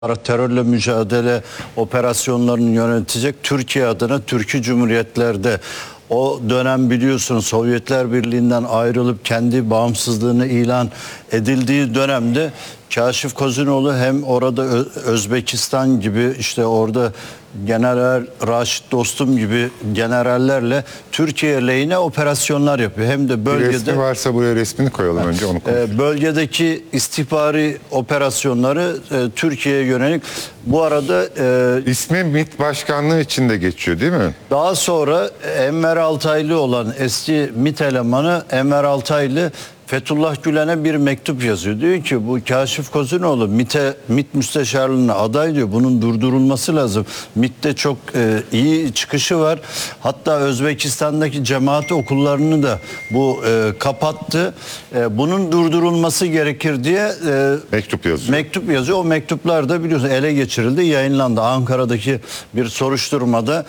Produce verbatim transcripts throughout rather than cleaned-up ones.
terörle mücadele operasyonlarını yönetecek Türkiye adına Türkiye Cumhuriyetler'de o dönem biliyorsunuz Sovyetler Birliği'nden ayrılıp kendi bağımsızlığını ilan edildiği dönemde Kaşif Kozinoğlu hem orada Özbekistan gibi işte orada General Raşit Dostum gibi generallerle Türkiye lehine operasyonlar yapıyor. Hem de bölgede... Bir resmi varsa buraya resmini koyalım önce onu konuşalım. Bölgedeki istihbari operasyonları e, Türkiye'ye yönelik. Bu arada... E, İsmi MİT Başkanlığı içinde geçiyor değil mi? Daha sonra Enver Altaylı olan eski MİT elemanı Enver Altaylı Fethullah Gülen'e bir mektup yazıyor. Diyor ki bu Kaşif Kozinoğlu MİT'e, MİT müsteşarlığına aday diyor. Bunun durdurulması lazım. MİT'te çok e, iyi çıkışı var. Hatta Özbekistan'daki cemaat okullarını da bu e, kapattı. E, bunun durdurulması gerekir diye e, mektup yazıyor. Mektup yazıyor. O mektuplar da biliyorsun ele geçirildi, yayınlandı. Ankara'daki bir soruşturmada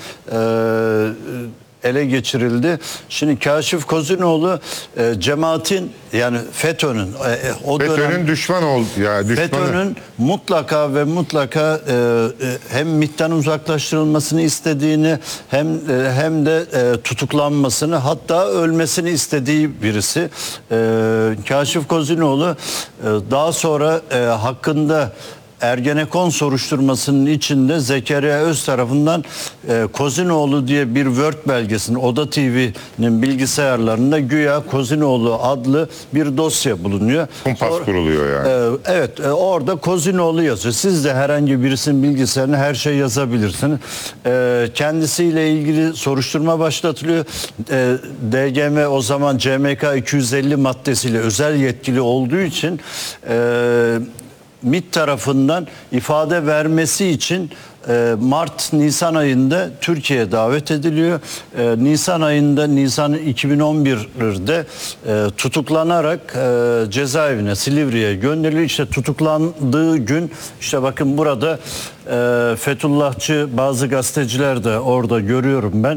e, ele geçirildi. Şimdi Kaşif Kozinoğlu e, cemaatin yani FETÖ'nün e, o FETÖ'nün düşman oldu ya düşmanı. FETÖ'nün mutlaka ve mutlaka e, e, hem MİT'ten uzaklaştırılmasını istediğini hem e, hem de e, tutuklanmasını hatta ölmesini istediği birisi. E, Kaşif Kozinoğlu e, daha sonra e, hakkında Ergenekon soruşturmasının içinde Zekeriya Öz tarafından e, Kozinoğlu diye bir Word belgesinin Oda T V'nin bilgisayarlarında güya Kozinoğlu adlı bir dosya bulunuyor. Kumpas Sonra, kuruluyor yani. E, evet e, orada Kozinoğlu yazıyor. Siz de herhangi birisinin bilgisayarına her şey yazabilirsiniz. E, kendisiyle ilgili soruşturma başlatılıyor. E, D G M o zaman C M K iki yüz elli maddesiyle özel yetkili olduğu için e, MİT tarafından ifade vermesi için Mart-Nisan ayında Türkiye'ye davet ediliyor. Nisan ayında, Nisan iki bin on bir'de tutuklanarak cezaevine, Silivri'ye gönderiliyor. İşte tutuklandığı gün, işte bakın burada Fethullahçı bazı gazeteciler de orada görüyorum ben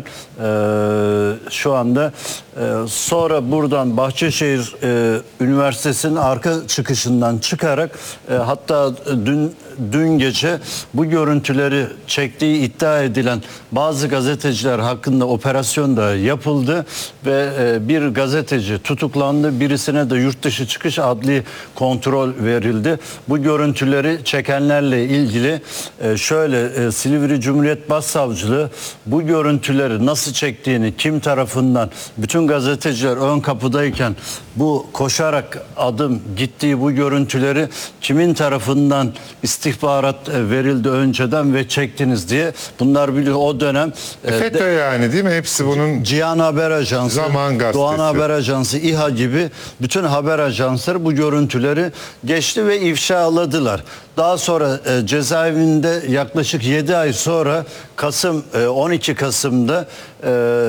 şu anda. Sonra buradan Bahçeşehir Üniversitesi'nin arka çıkışından çıkarak hatta dün dün gece bu görüntüleri çektiği iddia edilen bazı gazeteciler hakkında operasyon da yapıldı ve bir gazeteci tutuklandı. Birisine de yurt dışı çıkış adli kontrol verildi. Bu görüntüleri çekenlerle ilgili şöyle Silivri Cumhuriyet Başsavcılığı bu görüntüleri nasıl çektiğini, kim tarafından, bütün gazeteciler ön kapıdayken bu koşarak adım gittiği bu görüntüleri kimin tarafından istihbarat verildi önceden ve çektiniz diye. Bunlar biliyor o dönem. FETÖ de, yani değil mi? Hepsi bunun. Cihan Haber Ajansı, Zaman Gazetesi, Doğan Haber Ajansı, İHA gibi bütün haber ajansları bu görüntüleri geçti ve ifşaladılar. Daha sonra e, cezaevinde yaklaşık yedi ay sonra Kasım e, on iki Kasım'da e,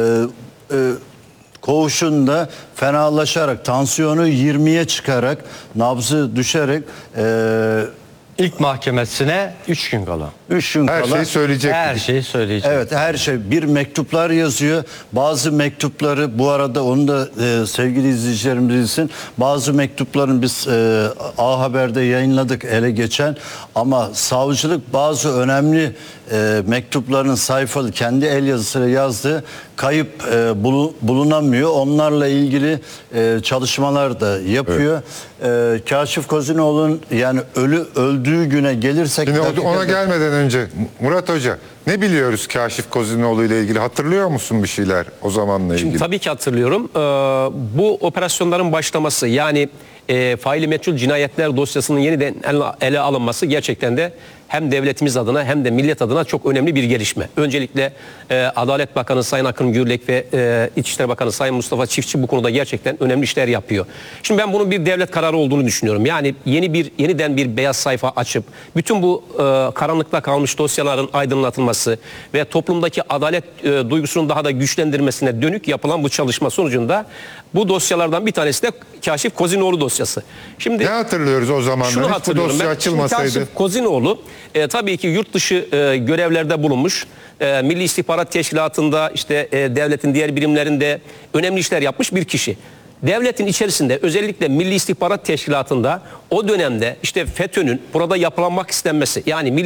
e, koğuşunda fenalaşarak, tansiyonu yirmiye çıkarak, nabzı düşerek e, İlk mahkemesine üç gün kala. üç gün her kala. şeyi söyleyecek. Her şeyi söyleyecek. Evet, her şey. Bir mektuplar yazıyor. Bazı mektupları, bu arada onu da e, sevgili izleyicilerimiz bilsin. Bazı mektupların biz e, A Haber'de yayınladık ele geçen, ama savcılık bazı önemli e, mektupların sayfalı kendi el yazısıyla yazdığı kayıp e, bulu, bulunamıyor. Onlarla ilgili e, çalışmalar da yapıyor. Evet. E, Kaşif Kozinoğlu'nun yani ölü öldüğü güne gelirsek... Şimdi dakikada... ona gelmeden önce Murat Hoca, ne biliyoruz Kaşif Kozinoğlu ile ilgili? Hatırlıyor musun bir şeyler o zamanla ilgili? Şimdi tabii ki hatırlıyorum. Ee, bu operasyonların başlaması, yani e, faili meçhul cinayetler dosyasının yeniden ele alınması gerçekten de hem devletimiz adına hem de millet adına çok önemli bir gelişme. Öncelikle e, Adalet Bakanı Sayın Akın Gürlek ve e, İçişleri Bakanı Sayın Mustafa Çiftçi bu konuda gerçekten önemli işler yapıyor. Şimdi ben bunun bir devlet kararı olduğunu düşünüyorum. Yani yeni bir yeniden bir beyaz sayfa açıp bütün bu e, karanlıkta kalmış dosyaların aydınlatılması ve toplumdaki adalet e, duygusunun daha da güçlendirmesine dönük yapılan bu çalışma sonucunda bu dosyalardan bir tanesi de Kaşif Kozinoğlu dosyası. Şimdi ne hatırlıyoruz o zamanlar? Şunu Hiç bu dosya ben. açılmasaydı. Kaşif Kozinoğlu e, tabii ki yurt dışı e, görevlerde bulunmuş. E, Milli İstihbarat Teşkilatı'nda, işte e, devletin diğer birimlerinde önemli işler yapmış bir kişi. devletin içerisinde özellikle Milli İstihbarat Teşkilatı'nda o dönemde işte FETÖ'nün burada yapılanmak istenmesi, yani